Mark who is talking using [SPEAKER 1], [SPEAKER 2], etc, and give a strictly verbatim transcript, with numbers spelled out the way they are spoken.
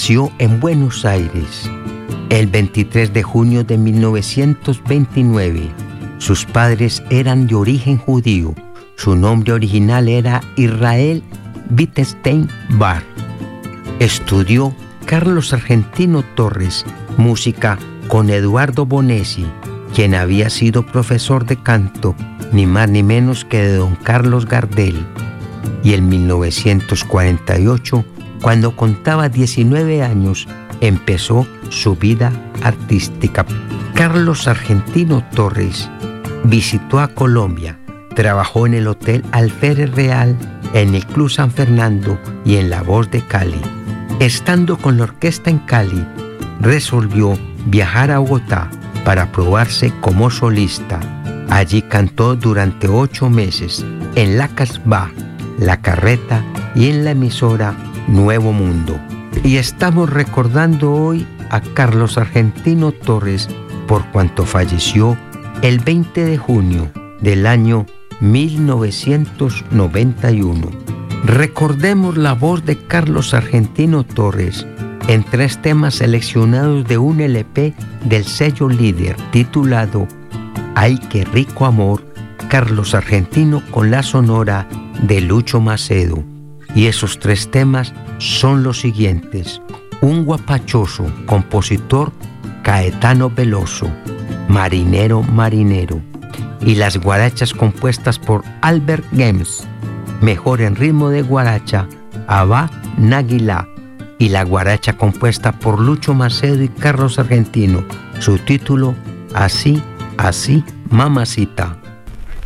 [SPEAKER 1] nació en Buenos Aires el veintitrés de junio de mil novecientos veintinueve. Sus padres eran de origen judío. Su nombre original era Israel Wittgenstein Bar. Estudió Carlos Argentino Torres música con Eduardo Bonesi, quien había sido profesor de canto ni más ni menos que de don Carlos Gardel. Y en mil novecientos cuarenta y ocho, cuando contaba diecinueve años, empezó su vida artística. Carlos Argentino Torres visitó a Colombia, trabajó en el Hotel Alférez Real, en el Club San Fernando y en La Voz de Cali. Estando con la orquesta en Cali, resolvió viajar a Bogotá para probarse como solista. Allí cantó durante ocho meses en la Casbah, La Carreta y en la emisora Nuevo Mundo. Y estamos recordando hoy a Carlos Argentino Torres por cuanto falleció el veinte de junio del año mil novecientos noventa y uno. Recordemos la voz de Carlos Argentino Torres en tres temas seleccionados de un L P del sello Líder titulado Ay, qué rico amor, Carlos Argentino con la sonora de Lucho Macedo. Y esos tres temas son los siguientes: Un guapachoso, compositor Caetano Veloso, Marinero, marinero, y las guarachas compuestas por Albert Gems, Mejor en ritmo de guaracha, Abba Naguilá, y la guaracha compuesta por Lucho Macedo y Carlos Argentino, su título Así, así, mamacita.